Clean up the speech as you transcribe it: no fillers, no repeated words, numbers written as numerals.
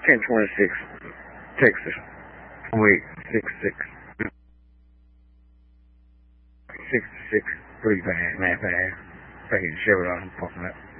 1026, Texas. Wait, 66, 3 5, 9 5. If I can show it on, I'm fucking up.